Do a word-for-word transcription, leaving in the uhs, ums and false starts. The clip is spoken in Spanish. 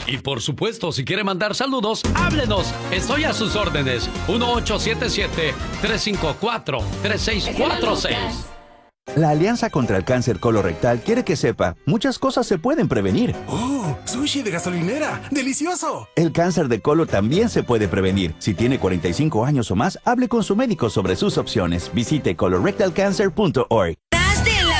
Y por supuesto, si quiere mandar saludos, háblenos. Estoy a sus órdenes. uno ocho siete siete, tres cinco cuatro, tres seis cuatro seis. La Alianza contra el Cáncer Colorectal quiere que sepa, muchas cosas se pueden prevenir. ¡Oh! ¡Sushi de gasolinera! ¡Delicioso! El cáncer de colon también se puede prevenir. Si tiene cuarenta y cinco años o más, hable con su médico sobre sus opciones. Visite colorectal cancer punto org.